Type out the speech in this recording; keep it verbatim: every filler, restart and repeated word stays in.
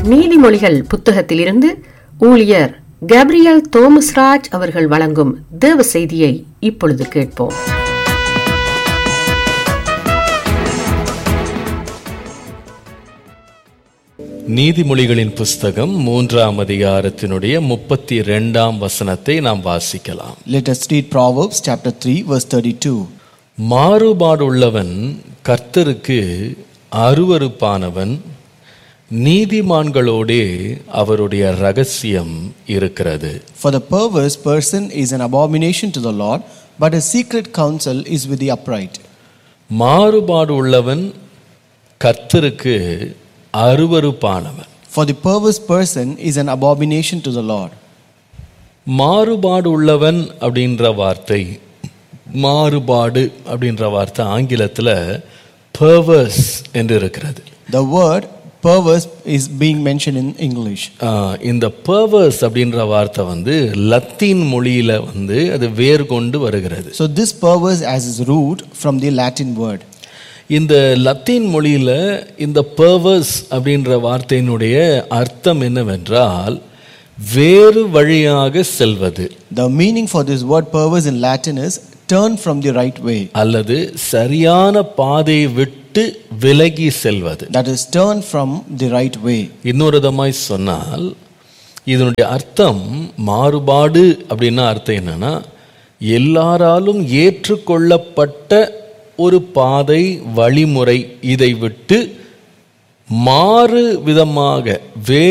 நீதிமொழிகள் புத்தகத்திலிருந்து ஊழியர் கேப்ரியல் தோமஸ்ராஜ் அவர்கள் வழங்கும் தேவ செய்தியை இப்பொழுது கேட்போம். நீதிமொழிகளின் புஸ்தகம் மூன்றாம் அதிகாரத்தினுடைய முப்பத்தி இரண்டாம் வசனத்தை நாம் வாசிக்கலாம். Let us read Proverbs chapter three verse thirty-two. மாறுபாடுள்ளவன் கர்த்தருக்கு அருவருப்பானவன், நீதிமான்களோடே அவருடைய ரகசியம் இருக்கிறது. For the perverse person is an abomination to the Lord, but a secret counsel is with the upright. மாறுபாடு உள்ளவன் கர்த்தருக்கு அருவருப்பானவன். For the perverse person is an abomination to the Lord. மாறுபாடு உள்ளவன் அப்படின்ற வார்த்தை, மாறுபாடு அப்படின்ற வார்த்தை ஆங்கிலத்தில் perverse என்று இருக்கிறது. The word perverse is being mentioned in English. இந்த perverse அப்படின்ற வார்த்தை வந்து லத்தீன் மொழியில வந்து அது வேர் கொண்டு வருகிறது. So this perverse has its root from the Latin word. இந்த லத்தீன் மொழியில இந்த perverse அப்படின்ற வார்த்தையினுடைய அர்த்தம் என்னவென்றால் வேறு வழியாக செல்வது. The meaning for this word perverse in Latin is turn from the right way. அல்லது சரியான பாதையை விட்டு விலகி செல்வது. That is turn from the right way. இன்னொரு விதமாய் சொன்னால் இதனுடைய அர்த்தம் மாறுபாடு அப்படின்னா அர்த்தம் என்னன்னா எல்லாராலும் ஏற்றுக்கொள்ளப்பட்ட ஒரு பாதை வழிமுறை, இதை விட்டு மாறு விதமாக வே